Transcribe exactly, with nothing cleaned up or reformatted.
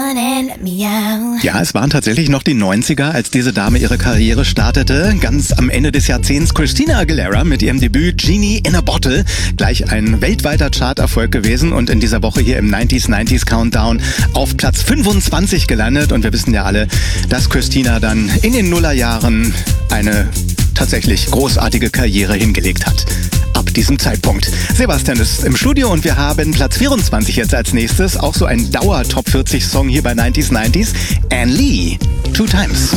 Ja, es waren tatsächlich noch die neunziger, als diese Dame ihre Karriere startete. Ganz am Ende des Jahrzehnts Christina Aguilera mit ihrem Debüt Genie in a Bottle. Gleich ein weltweiter Charterfolg gewesen und in dieser Woche hier im neunziger neunzig Countdown auf Platz fünfundzwanzig gelandet. Und wir wissen ja alle, dass Christina dann in den Nullerjahren eine tatsächlich großartige Karriere hingelegt hat. Ab diesem Zeitpunkt. Sebastian ist im Studio und wir haben Platz vierundzwanzig jetzt als nächstes. Auch so ein Dauer-Top vierzig Song hier bei neunziger neunzig. Anne Lee, Two Times.